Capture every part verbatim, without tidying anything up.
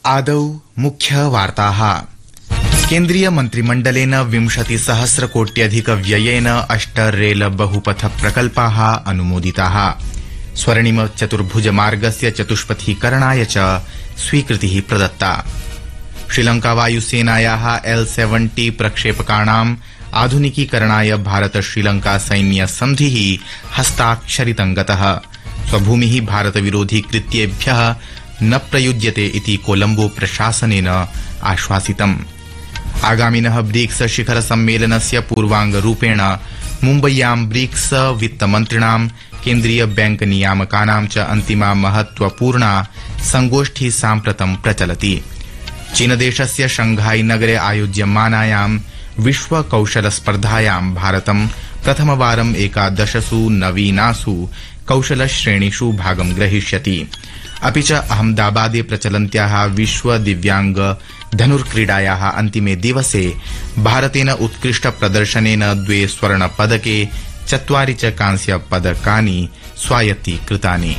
आदौ मुख्यवार्ताः। केन्द्रीय मन्त्रिमण्डलेन विंशतिसहस्रकोट्यधिक व्ययेन अष्ट रेल बहुपथ प्रकल्पाः अनुमोदिताः। स्वर्णिम चतुर्भुज मार्गस्य चतुष्पथीकरणाय च स्वीकृतिः प्रदत्ता। श्रीलंका वायुसेनायाः एल सेवेंटी प्रक्षेपकाणाम् आधुनिकीकरणाय भारत श्रीलंका सैन्य सन्धिः हस्ताक्षरितं गतः। स्वभूमिः भारत विरोधी कृत्येभ्यः न प्रयुज्यते इति कोलंबो प्रशासनेन आश्वासितम्। आगामिनः ब्रिक्स शिखर सम्मेलनस्य पूर्वाङ्गरूपेण मुम्बय्यां ब्रिक्स वित्तमन्त्रिणां केन्द्रीय बैंक नियामकानां च अन्तिमा महत्वपूर्णा संगोष्ठी साम्प्रतं प्रचलति। चीनदेशस्य शंघाई नगरे आयोज्यमानायां विश्व कौशल स्पर्धायां भारतं प्रथमवारम् एकादशसु नवीनासु कौशल श्रेणीषु भागं ग्रहीष्यति। अपि च अहमदाबादे प्रचलन्त्याः विश्व दिव्यांग धनुर्क्रीडायाः अन्तिमे दिवसे भारतेन उत्कृष्ट प्रदर्शनेन द्वे स्वर्ण पदके चत्वारि च कांस्य पदकानि स्वायत्तीकृतानि।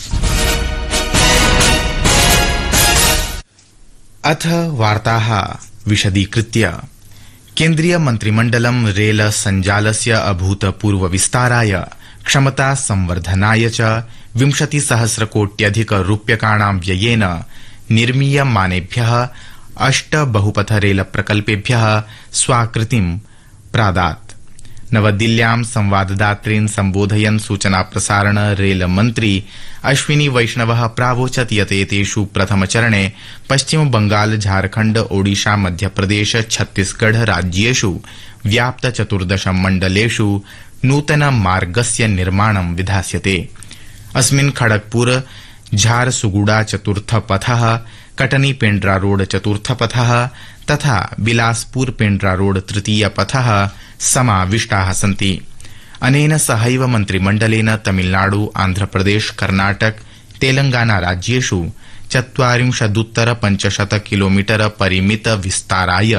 अथ वार्ताः विशदीकृत्य। केन्द्रीय मन्त्रिमण्डलं रेल सञ्जालस्य अभूतपूर्व विस्ताराय क्षमता संवर्धनाय च विंशतिसहस्रकोट्यधिक रूप्यकाणां व्ययेन निर्मीयमानेभ्यः अष्ट बहुपथ रेल प्रकल्पेभ्यः स्वाकृतिं प्रादात्। नवदिल्ल्यां संवाददातॄन् सम्बोधयन् सूचना प्रसारण रेल मन्त्री अश्विनी वैष्णवः प्रावोचत् यत् एतेषु प्रथमचरणे पश्चिम बंगाल झारखण्ड ओडिशा मध्यप्रदेश छत्तीसगढ़ राज्येषु व्याप्त चतुर्दश मण्डलेषु नूतन मार्गस्य निर्माणं विधास्यते। अस्मिन् खड़गपुर झारसुगुड़ा चतुर्थ पथः, कटनी पेंड्रा रोड चतुर्थ पथः तथा बिलासपुर पेंड्रा रोड तृतीय पथः समाविष्टाः सन्ति। अनेन सहैव मन्त्रिमण्डलेन तमिलनाडु, आन्ध्रप्रदेश, कर्णाटक, तेलंगाना राज्येषु चत्वारिंशदुत्तर पञ्चशत किलोमीटर परिमित विस्ताराय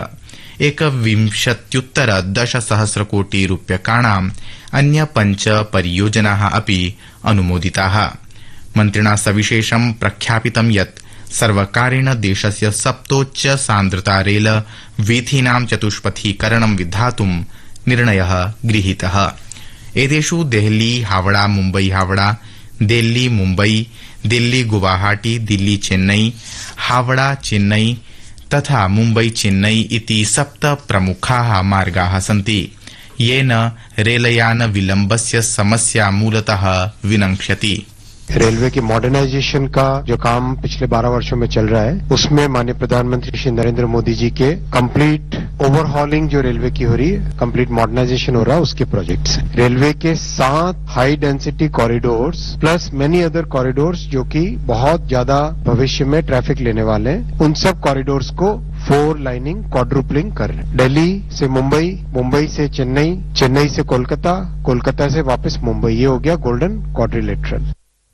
एकविंशत्युत्तर दशसहस्रकोटि रूप्यकाणाम् अन्य पञ्च परियोजनाः अपि अनुमोदिताः। मन्त्रिणा सविशेषं प्रख्यापितं यत् सर्वकारेण देशस्य सप्तोच्च सान्द्रता रेल वीथीनां चतुष्पथीकरणं विधातुं निर्णयः गृहीतः। एतेषु देहली हावड़ा मुम्बई हावड़ा, दिल्ली मुम्बई, दिल्ली गुवाहाटी, दिल्ली चेन्नई, हावड़ा चेन्नई तथा मुम्बई चेन्नई इति सप्त प्रमुखाः मार्गाः सन्ति, येन रेलयान विलम्बस्य समस्या मूलतः विनक्ष्यति। रेलवे की मॉडर्नाइजेशन का जो काम पिछले बारह वर्षों में चल रहा है, उसमें माननीय प्रधानमंत्री श्री नरेंद्र मोदी जी के कंप्लीट ओवरहॉलिंग जो रेलवे की हो रही है, कंप्लीट मॉडर्नाइजेशन हो रहा है, उसके प्रोजेक्ट्स हैं। रेलवे के सात high density corridors plus many other corridors जो कि बहुत ज्यादा भविष्य में ट्रैफिक लेने वाले हैं, उन सब कॉरिडोर्स को फोर लाइनिंग क्वाड्रुपलिंग कर रहे हैं। दिल्ली से मुंबई, मुंबई से चेन्नई, चेन्नई से कोलकाता, कोलकाता से वापस मुंबई, ये हो गया गोल्डन क्वाड्रिलेटरल।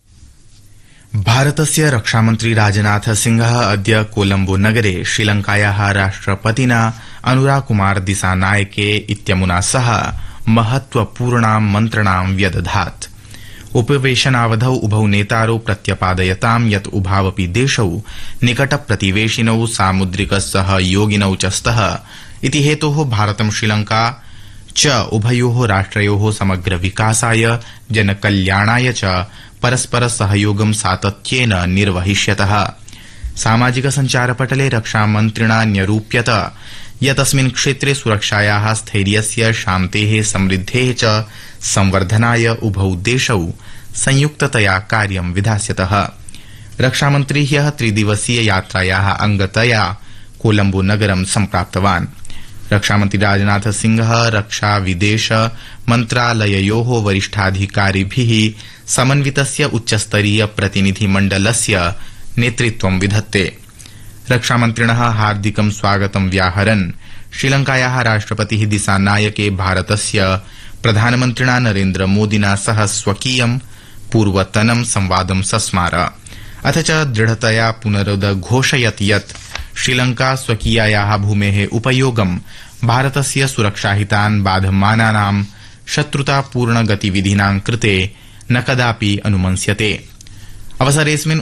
भारतस्य रक्षामन्त्री राजनाथ सिंहः अद्य कोलंबो नगरे श्रीलंकायाः राष्ट्रपतिना अनुराकुमार दिसानायके इत्यमुना सह महत्वपूर्णां मन्त्रणां व्यदधात्। उपवेशनावधौ उभौ नेतारौ प्रत्यपादयतां यत् उभावपि देशौ निकटप्रतिवेशिनौ सामुद्रिक सहयोगिनौ च स्तः इति हेतोः भारतं श्रीलंका च उभयोः राष्ट्रयोः समग्र विकासाय जनकल्याणाय च परस्पर सहयोगं सातत्येन निर्वहिष्यतः। सामाजिक सञ्चारपटले रक्षामन्त्रिणा न्यरूप्यत यत् अस्मिन् क्षेत्रे सुरक्षायाः स्थैर्यस्य शान्तेः समृद्धेः च संवर्धनाय उभौ देशौ संयुक्ततया कार्यं विधास्यतः। रक्षामन्त्री ह्यः त्रिदिवसीय यात्रायाः अंगतया कोलंबो नगरं सम्प्राप्तवान्। रक्षामन्त्री राजनाथ सिंहः रक्षा विदेश मन्त्रालययोः वरिष्ठाधिकारिभिः समन्वितस्य उच्चस्तरीय प्रतिनिधिमण्डलस्य नेतृत्वं विधत्ते। रक्षामन्त्रिणः हार्दिकं स्वागतं व्याहरन् श्रीलंकायाः राष्ट्रपतिः दिसानायके भारतस्य प्रधानमन्त्रिणा नरेन्द्र मोदिना सह स्वकीयं पूर्वतनं संवादं सस्मार। अथ च दृढतया पुनरुदघोषयत् यत् श्रीलंका स्वकीयायाः भूमेः उपयोगं भारतस्य सुरक्षाहितान् बाधमानानां शत्रुतापूर्ण गतिविधीनां कृते न कदापि अनुमन्स्यते। अवसरेऽस्मिन्